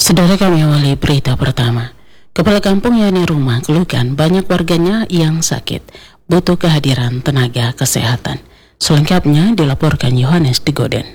Saudara, kami awali berita pertama. Kepala Kampung Yani Rumah keluhkan banyak warganya yang sakit, butuh kehadiran tenaga kesehatan. Selengkapnya dilaporkan Yohanes Degoden.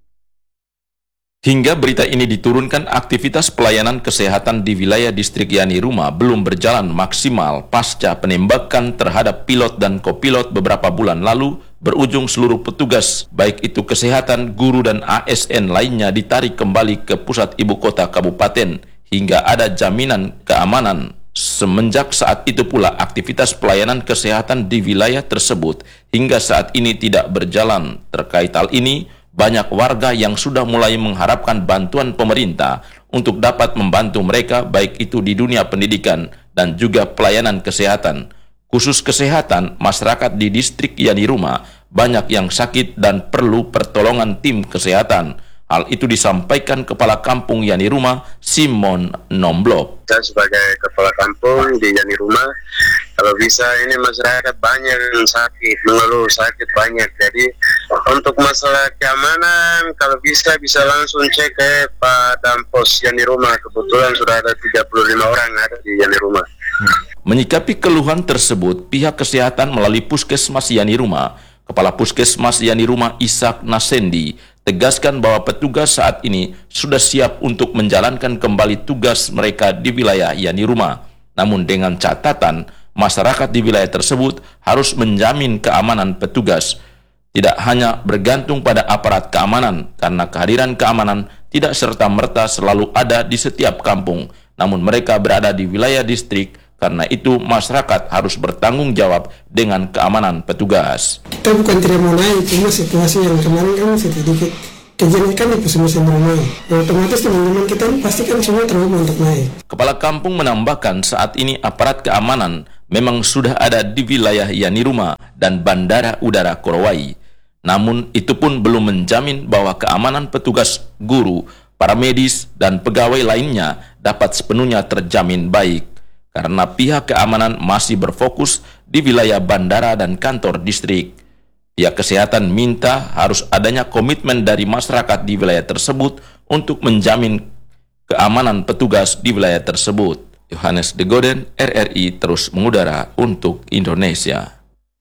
Hingga berita ini diturunkan, aktivitas pelayanan kesehatan di wilayah distrik Yani Rumah belum berjalan maksimal pasca penembakan terhadap pilot dan kopilot beberapa bulan lalu, berujung seluruh petugas, baik itu kesehatan, guru, dan ASN lainnya ditarik kembali ke pusat ibu kota kabupaten, hingga ada jaminan keamanan. Semenjak saat itu pula aktivitas pelayanan kesehatan di wilayah tersebut hingga saat ini tidak berjalan. Terkait hal ini, banyak warga yang sudah mulai mengharapkan bantuan pemerintah untuk dapat membantu mereka, baik itu di dunia pendidikan dan juga pelayanan kesehatan. Khusus kesehatan, masyarakat di distrik Yani Rumah banyak yang sakit dan perlu pertolongan tim kesehatan. Hal itu disampaikan Kepala Kampung Yani Rumah, Simon Nomblok. Saya sebagai Kepala Kampung di Yani Rumah, kalau bisa ini masyarakat banyak yang sakit, mengeluh sakit banyak. Jadi untuk masalah keamanan, kalau bisa langsung cek ke Pak Dampos Yani Rumah. Kebetulan sudah ada 35 orang ada di Yani Rumah. Menyikapi keluhan tersebut, pihak kesehatan melalui Puskesmas Yani Rumah, Kepala Puskesmas Yani Rumah Ishak Nasendi tegaskan bahwa petugas saat ini sudah siap untuk menjalankan kembali tugas mereka di wilayah Yani Rumah. Namun dengan catatan, masyarakat di wilayah tersebut harus menjamin keamanan petugas. Tidak hanya bergantung pada aparat keamanan, karena kehadiran keamanan tidak serta-merta selalu ada di setiap kampung. Namun mereka berada di wilayah distrik, karena itu masyarakat harus bertanggung jawab dengan keamanan petugas. Kita bukan tidak mau naik, cuma situasi yang kemarin kan sedikit kejadian kan di musim ramai. Otomatis teman-teman kita pasti kan semua trauma untuk naik. Kepala Kampung menambahkan saat ini aparat keamanan memang sudah ada di wilayah Yani Rumah dan Bandara Udara Korowai. Namun itu pun belum menjamin bahwa keamanan petugas, guru, para medis, dan pegawai lainnya dapat sepenuhnya terjamin baik. Karena pihak keamanan masih berfokus di wilayah bandara dan kantor distrik. Pihak kesehatan minta harus adanya komitmen dari masyarakat di wilayah tersebut untuk menjamin keamanan petugas di wilayah tersebut. Yohanes Degoden, RRI terus mengudara untuk Indonesia.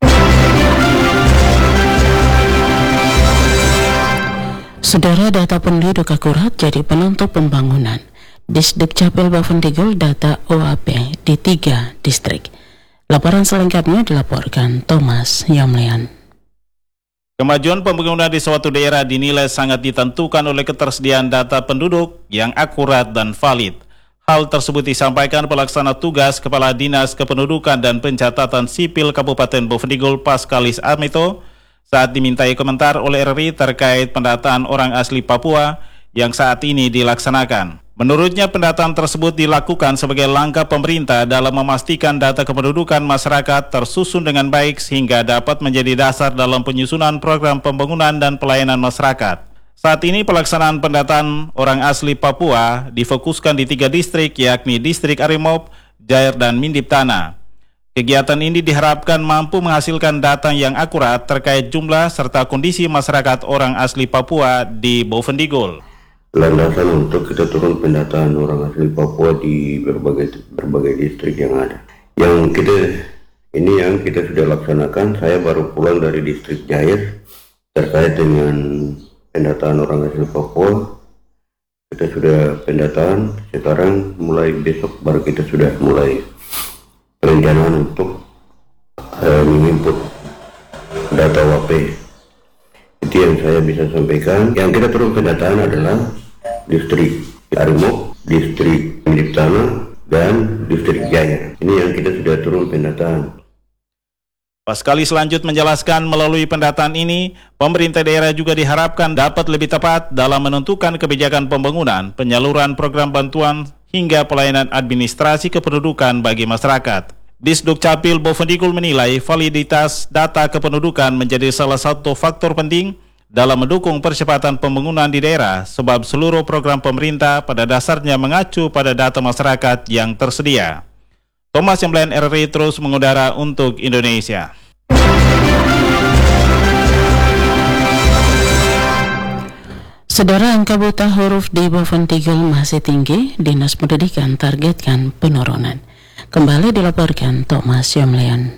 Saudara, data penduduk akurat jadi penentu pembangunan. Disduk Capil Bovendigul data OAP di 3 distrik. Laporan selengkapnya dilaporkan Thomas Yamlian. Kemajuan pembangunan di suatu daerah dinilai sangat ditentukan oleh ketersediaan data penduduk yang akurat dan valid. Hal tersebut disampaikan pelaksana tugas Kepala Dinas Kependudukan dan Pencatatan Sipil Kabupaten Bovendigul Paskalis Armito saat dimintai komentar oleh RRI terkait pendataan orang asli Papua yang saat ini dilaksanakan. Menurutnya, pendataan tersebut dilakukan sebagai langkah pemerintah dalam memastikan data kependudukan masyarakat tersusun dengan baik sehingga dapat menjadi dasar dalam penyusunan program pembangunan dan pelayanan masyarakat. Saat ini pelaksanaan pendataan orang asli Papua difokuskan di 3 distrik, yakni Distrik Arimop, Jair, dan Mindip Tanah. Kegiatan ini diharapkan mampu menghasilkan data yang akurat terkait jumlah serta kondisi masyarakat orang asli Papua di Bovendigul. Landasan untuk kita turun pendataan orang asli Papua di berbagai distrik yang ada. Yang kita sudah laksanakan. Saya baru pulang dari distrik Jair terkait dengan pendataan orang asli Papua. Kita sudah pendataan, sekarang mulai besok baru kita sudah mulai perencanaan untuk menginput data WAP. Itu yang saya bisa sampaikan. Yang kita turun pendataan adalah distrik Arimop, distrik Mindip Tanah, dan distrik Jaya. Ini yang kita sudah turun pendataan. Paskalis lanjut menjelaskan melalui pendataan ini, pemerintah daerah juga diharapkan dapat lebih tepat dalam menentukan kebijakan pembangunan, penyaluran program bantuan, hingga pelayanan administrasi kependudukan bagi masyarakat. Disduk Capil Bovendigul menilai validitas data kependudukan menjadi salah satu faktor penting dalam mendukung percepatan pembangunan di daerah, sebab seluruh program pemerintah pada dasarnya mengacu pada data masyarakat yang tersedia. Thomas Yamlian, RRI terus mengudara untuk Indonesia. Saudara, angka buta huruf di Bovendigul masih tinggi. Dinas Pendidikan targetkan penurunan. Kembali dilaporkan Thomas Yomleon.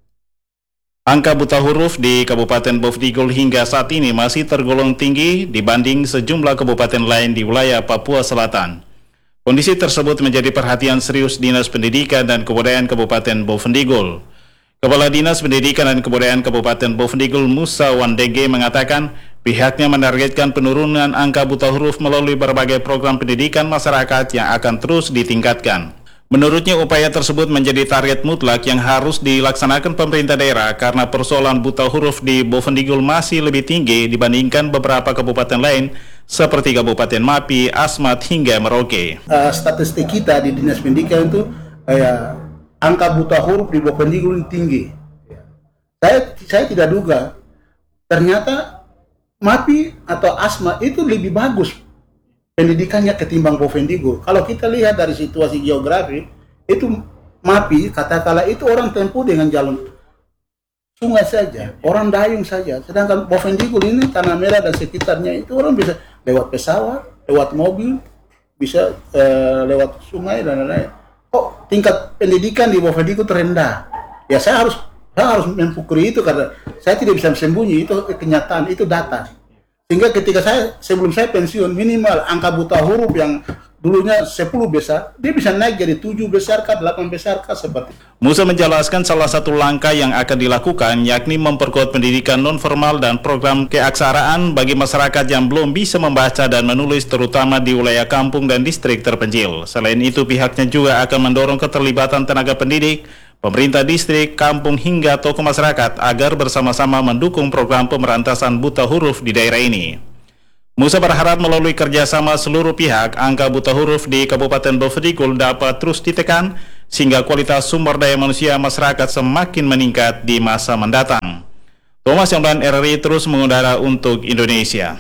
Angka buta huruf di Kabupaten Bovendigul hingga saat ini masih tergolong tinggi dibanding sejumlah kabupaten lain di wilayah Papua Selatan. Kondisi tersebut menjadi perhatian serius Dinas Pendidikan dan Kebudayaan Kabupaten Bovendigul. Kepala Dinas Pendidikan dan Kebudayaan Kabupaten Bovendigul Musa Wandege mengatakan pihaknya menargetkan penurunan angka buta huruf melalui berbagai program pendidikan masyarakat yang akan terus ditingkatkan. Menurutnya upaya tersebut menjadi target mutlak yang harus dilaksanakan pemerintah daerah karena persoalan buta huruf di Bovendigul masih lebih tinggi dibandingkan beberapa kabupaten lain seperti Kabupaten Mapi, Asmat hingga Merauke. Statistik kita di Dinas Pendidikan itu angka buta huruf di Bovendigul tinggi. Saya tidak duga ternyata Mapi atau Asmat itu lebih bagus pendidikannya ketimbang Bovendigul. Kalau kita lihat dari situasi geografi, itu Mapi katakanlah itu orang tempuh dengan jalan sungai saja, orang dayung saja. Sedangkan Bovendigul ini Tanah Merah dan sekitarnya itu orang bisa lewat pesawat, lewat mobil, bisa lewat sungai dan lain-lain. Kok tingkat pendidikan di Bovendigul terendah? Ya saya harus memukuli itu karena saya tidak bisa sembunyi, itu kenyataan, itu data. Sehingga ketika sebelum saya pensiun, minimal angka buta huruf yang dulunya 10 besar, dia bisa naik jadi 7 besar kah, 8 besar kah, seperti itu. Musa menjelaskan salah satu langkah yang akan dilakukan yakni memperkuat pendidikan non-formal dan program keaksaraan bagi masyarakat yang belum bisa membaca dan menulis terutama di wilayah kampung dan distrik terpencil. Selain itu pihaknya juga akan mendorong keterlibatan tenaga pendidik, pemerintah distrik, kampung hingga tokoh masyarakat agar bersama-sama mendukung program pemberantasan buta huruf di daerah ini. Musa berharap melalui kerjasama seluruh pihak, angka buta huruf di Kabupaten Bovendigul dapat terus ditekan sehingga kualitas sumber daya manusia masyarakat semakin meningkat di masa mendatang. Thomas Yomleon, RRI terus mengudara untuk Indonesia.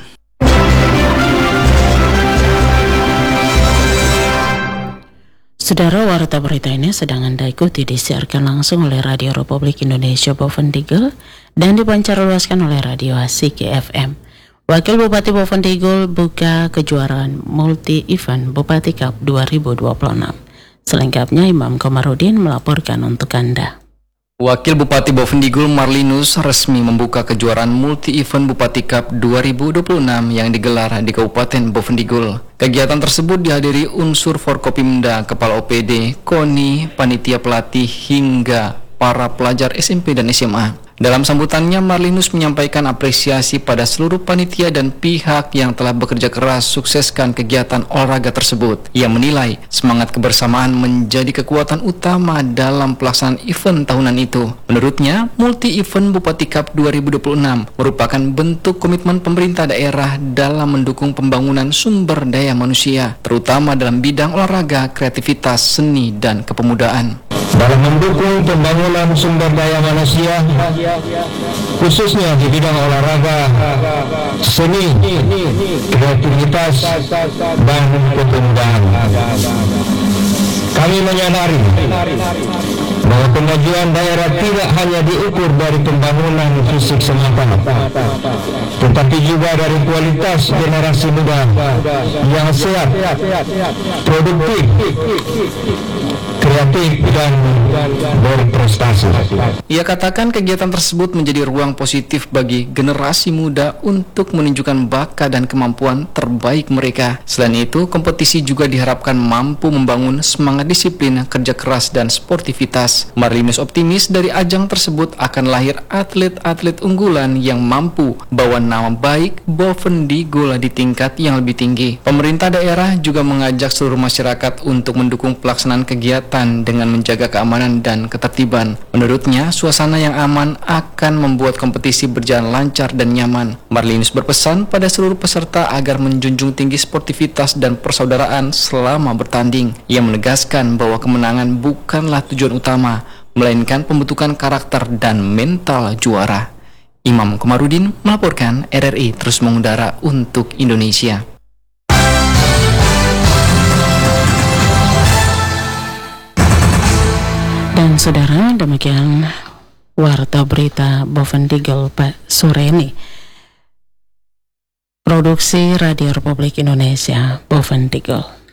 Saudara, warta berita ini sedang Anda ikuti disiarkan langsung oleh Radio Republik Indonesia Bovendigul dan dipancarluaskan oleh Radio Asik FM. Wakil Bupati Bovendigul buka kejuaraan multi-event Bupati Cup 2026. Selengkapnya Imam Komarudin melaporkan untuk Anda. Wakil Bupati Bovendigul Marlinus resmi membuka kejuaraan multi-event Bupati Cup 2026 yang digelar di Kabupaten Bovendigul. Kegiatan tersebut dihadiri unsur Forkopimda, Kepala OPD, KONI, panitia pelatih hingga para pelajar SMP dan SMA. Dalam sambutannya, Marlinus menyampaikan apresiasi pada seluruh panitia dan pihak yang telah bekerja keras sukseskan kegiatan olahraga tersebut. Ia menilai semangat kebersamaan menjadi kekuatan utama dalam pelaksanaan event tahunan itu. Menurutnya, multi-event Bupati Cup 2026 merupakan bentuk komitmen pemerintah daerah dalam mendukung pembangunan sumber daya manusia, terutama dalam bidang olahraga, kreativitas, seni, dan kepemudaan. Dalam mendukung pembangunan sumber daya manusia, khususnya di bidang olahraga, seni, kreativitas, dan kepemudaan. Kami menyadari bahwa kemajuan daerah tidak hanya diukur dari pembangunan fisik semata, tetapi juga dari kualitas generasi muda yang sehat, produktif, kreatif, dan berprestasi. Ia katakan kegiatan tersebut menjadi ruang positif bagi generasi muda untuk menunjukkan bakat dan kemampuan terbaik mereka. Selain itu, kompetisi juga diharapkan mampu membangun semangat disiplin, kerja keras, dan sportivitas. Marlinus optimis dari ajang tersebut akan lahir atlet-atlet unggulan yang mampu bawa nama baik Bovendigul di tingkat yang lebih tinggi. Pemerintah daerah juga mengajak seluruh masyarakat untuk mendukung pelaksanaan kegiatan dengan menjaga keamanan dan ketertiban. Menurutnya, suasana yang aman akan membuat kompetisi berjalan lancar dan nyaman. Marlinus berpesan pada seluruh peserta agar menjunjung tinggi sportivitas dan persaudaraan selama bertanding. Ia menegaskan bahwa kemenangan bukanlah tujuan utama, melainkan pembentukan karakter dan mental juara. Imam Komarudin melaporkan, RRI terus mengudara untuk Indonesia. Dan saudara, demikian warta berita Bovendigul sore ini. Produksi Radio Republik Indonesia, Boven Tigul.